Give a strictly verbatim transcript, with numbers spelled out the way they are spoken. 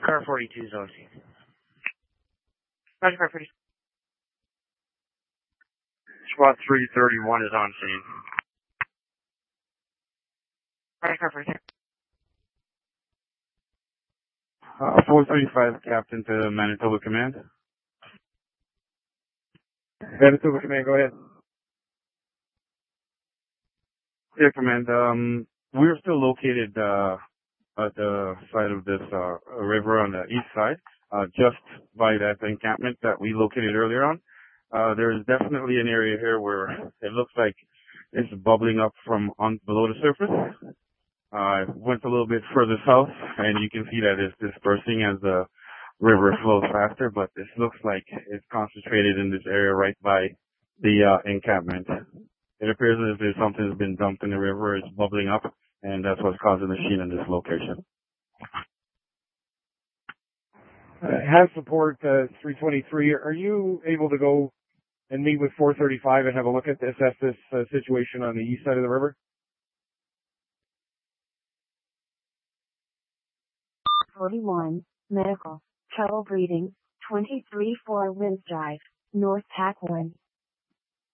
Car forty-two is on scene. Roger, car forty. SWAT three thirty-one is on scene. Roger, car forty. Uh, four thirty-five, Captain to Manitoba Command. Manitoba Command, go ahead. Yeah, Command. Um, we're still located uh, at the side of this uh, river on the east side, uh, just by that encampment that we located earlier on. Uh, there's definitely an area here where it looks like it's bubbling up from on below the surface. Uh, went a little bit further south, and you can see that it's dispersing as the river flows faster, but this looks like it's concentrated in this area right by the uh, encampment. It appears as if something's been dumped in the river, it's bubbling up, and that's what's causing the sheen in this location. Uh, have support uh, three twenty-three. Are you able to go and meet with four thirty-five and have a look at this, assess this uh, situation on the east side of the river? forty-one, medical, trouble breathing, twenty-three four Winds Drive, North Pack one.